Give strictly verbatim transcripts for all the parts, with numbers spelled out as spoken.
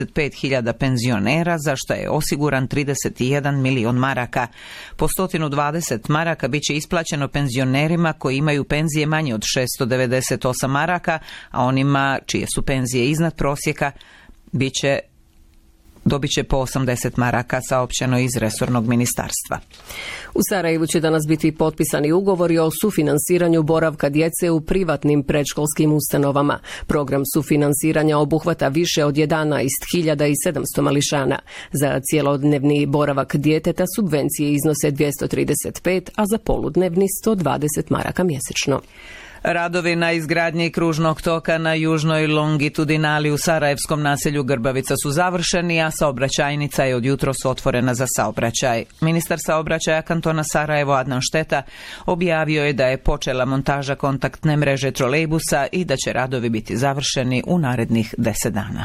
pet hiljada penzionera, za što je osiguran trideset jedan milion maraka. Po sto dvadeset maraka bit će isplaćeno penzionerima koji imaju penzije manje od šessto devedeset osam maraka, a onima čije su penzije iznad prosjeka bit će dobit će po osamdeset maraka, saopćeno iz resornog ministarstva. U Sarajevu će danas biti potpisani ugovori o sufinansiranju boravka djece u privatnim predškolskim ustanovama. Program sufinansiranja obuhvata više od jedanaest hiljada sedamsto mališana. Za cijelodnevni boravak djeteta subvencije iznose dvjesto trideset pet, a za poludnevni sto dvadeset maraka mjesečno. Radovi na izgradnji kružnog toka na južnoj longitudinali u sarajevskom naselju Grbavica su završeni, a saobraćajnica je od jutros otvorena za saobraćaj. Ministar saobraćaja kantona Sarajevo Adnan Šteta objavio je da je počela montaža kontaktne mreže trolejbusa i da će radovi biti završeni u narednih deset dana.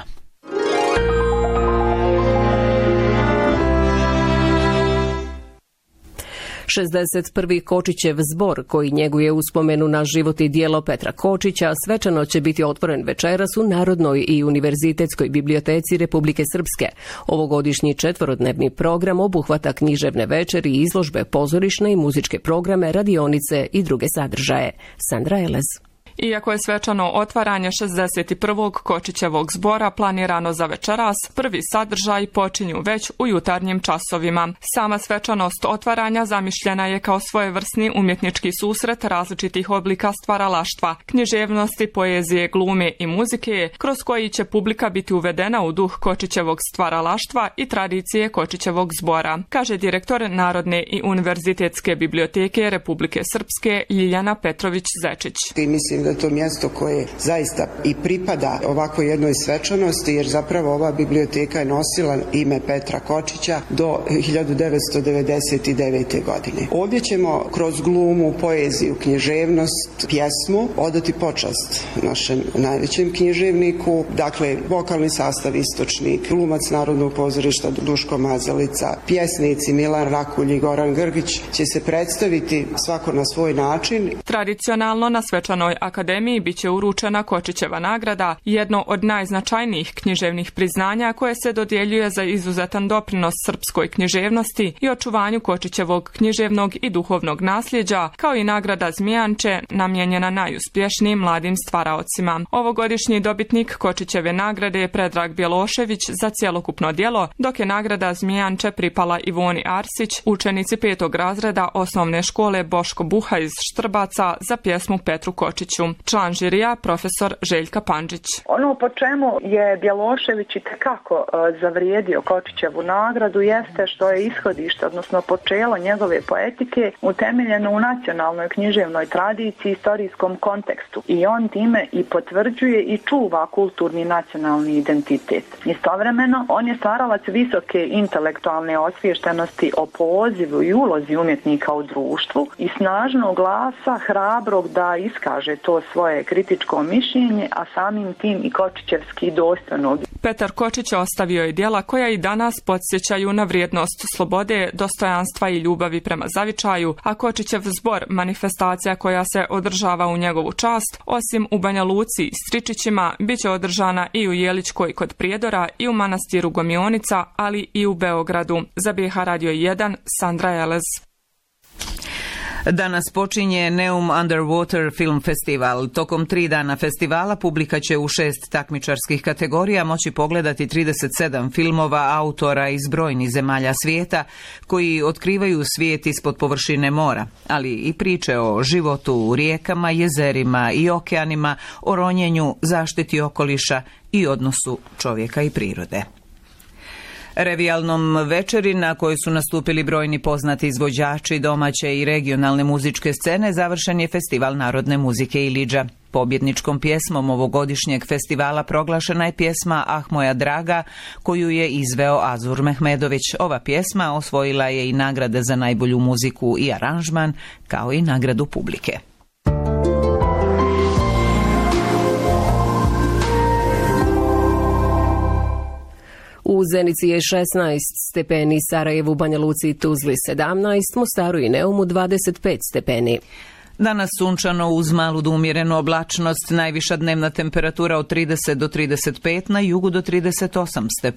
šezdeset prvi Kočićev zbor, koji njeguje uspomenu na život i djelo Petra Kočića, svečano će biti otvoren večeras u Narodnoj i Univerzitetskoj biblioteci Republike Srpske. Ovogodišnji četvorodnevni program obuhvata književne večeri, izložbe, pozorišne i muzičke programe, radionice i druge sadržaje. Sandra Elez. Iako je svečano otvaranje šezdeset prvog Kočićevog zbora planirano za večeras, prvi sadržaj počinju već u jutarnjim časovima. Sama svečanost otvaranja zamišljena je kao svojevrsni umjetnički susret različitih oblika stvaralaštva, književnosti, poezije, glume i muzike, kroz koji će publika biti uvedena u duh Kočićevog stvaralaštva i tradicije Kočićevog zbora, kaže direktor Narodne i Univerzitetske biblioteke Republike Srpske Ljiljana Petrović-Zečić. Da je to mjesto koje zaista i pripada ovako jednoj svečanosti, jer zapravo ova biblioteka je nosila ime Petra Kočića do hiljadu devetsto devedeset devete. godine. Ovdje ćemo kroz glumu, poeziju, književnost, pjesmu odati počast našem najvećem književniku, dakle vokalni sastav istočni, glumac Narodnog pozorišta Duško Mazalica, pjesnici Milan Rakulj i Goran Grgić će se predstaviti svako na svoj način. Tradicionalno na svečanoj akademiji biće uručena Kočićeva nagrada, jedno od najznačajnijih književnih priznanja koje se dodjeljuje za izuzetan doprinos srpskoj književnosti i očuvanju Kočićevog književnog i duhovnog nasljeđa, kao i nagrada Zmijanče namijenjena najuspješnijim mladim stvaraocima. Ovogodišnji dobitnik Kočićeve nagrade je Predrag Bjelošević za cjelokupno djelo, dok je nagrada Zmijanče pripala Ivoni Arsić, učenici petog razreda osnovne škole Boško Buha iz Štrbaca, za pjesmu Petru Kočiću. Član žirija, profesor Željka Pandžić. Ono po čemu je Bjelošević i tekako zavrijedio Kočićevu nagradu jeste što je ishodište, odnosno počelo njegove poetike utemeljeno u nacionalnoj književnoj tradiciji i istorijskom kontekstu. I on time i potvrđuje i čuva kulturni nacionalni identitet. Istovremeno, on je stvaralac visoke intelektualne osviještenosti o pozivu i ulozi umjetnika u društvu i snažnog glasa, hrabrog da iskaže to svoje kritičko mišljenje, a samim tim i Kočićevski dostojnog. Petar Kočić ostavio je djela koja i danas podsjećaju na vrijednost slobode, dostojanstva i ljubavi prema zavičaju, a Kočićev zbor, manifestacija koja se održava u njegovu čast, osim u Banja Luci i Stričićima, bit će održana i u Jeličkoj kod Prijedora i u manastiru Gomionica, ali i u Beogradu. Za B H Radio jedan, Sandra Elez. Danas počinje Neum Underwater Film Festival. Tokom tri dana festivala publika će u šest takmičarskih kategorija moći pogledati trideset sedam filmova autora iz brojnih zemalja svijeta koji otkrivaju svijet ispod površine mora, ali i priče o životu u rijekama, jezerima i okeanima, o ronjenju, zaštiti okoliša i odnosu čovjeka i prirode. Revijalnom večeri na kojoj su nastupili brojni poznati izvođači domaće i regionalne muzičke scene završen je Festival narodne muzike Ilidža. Pobjedničkom pjesmom ovogodišnjeg festivala proglašena je pjesma Ah moja draga, koju je izveo Azur Mehmedović. Ova pjesma osvojila je i nagrade za najbolju muziku i aranžman, kao i nagradu publike. U Zenici je šesnaest stepeni, Sarajevu, Banja Luci i Tuzli sedamnaest, Mostaru i Neumu dvadeset pet stepeni. Danas sunčano uz malu do umjerenu oblačnost, najviša dnevna temperatura od trideset do trideset pet, na jugu do trideset osam stepeni.